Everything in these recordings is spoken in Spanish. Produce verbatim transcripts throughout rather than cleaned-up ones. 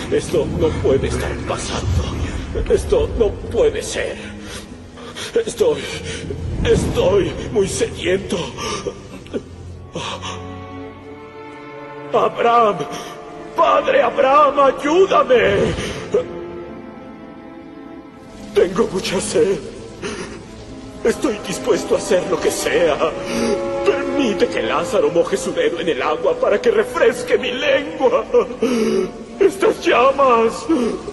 Esto no puede estar pasando. Esto no puede ser. Estoy... Estoy muy sediento. Abraham. Padre Abraham, ayúdame. Tengo mucha sed. Estoy dispuesto a hacer lo que sea. Permite que Lázaro moje su dedo en el agua para que refresque mi lengua. Estas llamas.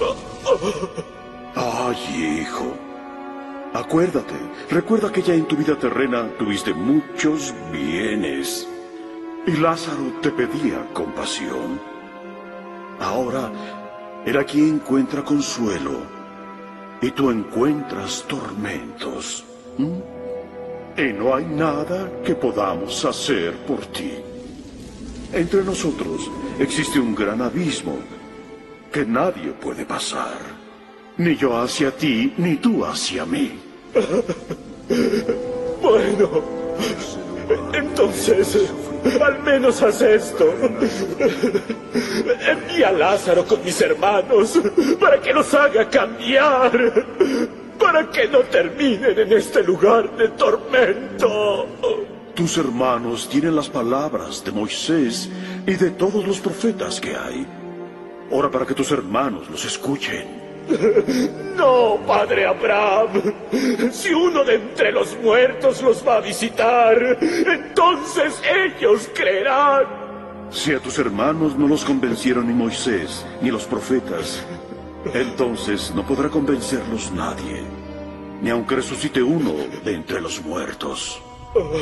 Ay, hijo. Acuérdate, recuerda que ya en tu vida terrena tuviste muchos bienes. Y Lázaro te pedía compasión. Ahora, él aquí encuentra consuelo. Y tú encuentras tormentos. ¿Mm? Y no hay nada que podamos hacer por ti. Entre nosotros existe un gran abismo que nadie puede pasar. Ni yo hacia ti, ni tú hacia mí. Bueno, entonces, al menos haz esto. Envía a Lázaro con mis hermanos para que los haga cambiar. Para que no terminen en este lugar de tormento. Tus hermanos tienen las palabras de Moisés y de todos los profetas que hay. Ora para que tus hermanos los escuchen. No, padre Abraham. Si uno de entre los muertos los va a visitar, entonces ellos creerán. Si a tus hermanos no los convencieron ni Moisés ni los profetas, entonces no podrá convencerlos nadie, ni aunque resucite uno de entre los muertos.